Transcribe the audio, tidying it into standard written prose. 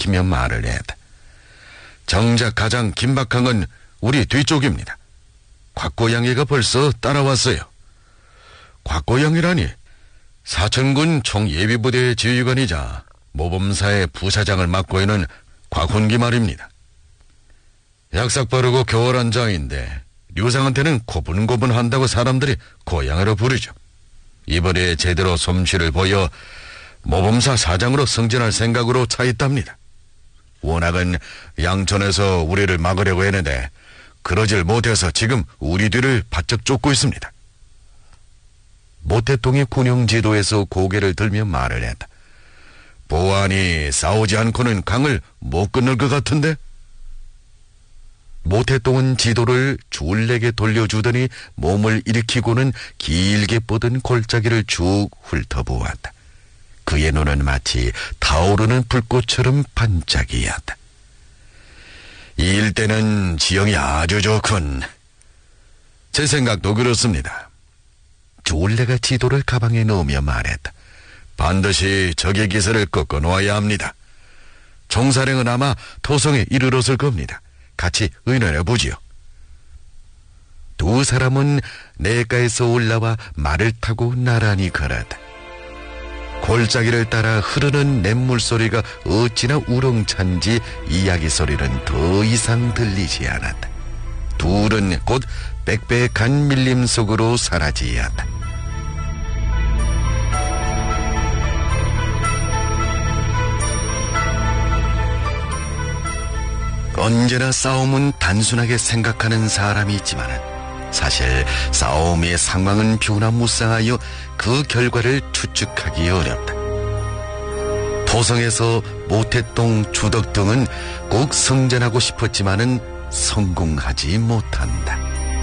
일으키며 말을 했다. 정작 가장 긴박한 건 우리 뒤쪽입니다. 곽고양이가 벌써 따라왔어요. 곽고양이라니? 사천군 총예비부대 지휘관이자 모범사의 부사장을 맡고 있는 곽훈기 말입니다. 약삭 빠르고 교활한 자인데 류상한테는 고분고분한다고 사람들이 고양이로 부르죠. 이번에 제대로 솜씨를 보여 모범사 사장으로 승진할 생각으로 차 있답니다. 워낙은 양천에서 우리를 막으려고 했는데 그러질 못해서 지금 우리 뒤를 바짝 쫓고 있습니다. 모태통이 군용 지도에서 고개를 들며 말을 했다. 보안이 싸우지 않고는 강을 못 건널 것 같은데? 모태똥은 지도를 줄내게 돌려주더니 몸을 일으키고는 길게 뻗은 골짜기를 쭉 훑어보았다. 그의 눈은 마치 타오르는 불꽃처럼 반짝이었다. 이 일대는 지형이 아주 좋군. 제 생각도 그렇습니다. 줄내가 지도를 가방에 넣으며 말했다. 반드시 적의 기세를 꺾어놓아야 합니다. 총사령은 아마 토성에 이르렀을 겁니다. 같이 의논해보지요. 두 사람은 내가에서 올라와 말을 타고 나란히 걸었다. 골짜기를 따라 흐르는 냇물 소리가 어찌나 우렁찬지 이야기 소리는 더 이상 들리지 않았다. 둘은 곧 빽빽한 밀림 속으로 사라지었다. 언제나 싸움은 단순하게 생각하는 사람이 있지만 사실 싸움의 상황은 변화무쌍하여 그 결과를 추측하기 어렵다. 토성에서 모태똥, 주덕 등은 꼭 승전하고 싶었지만은 성공하지 못한다.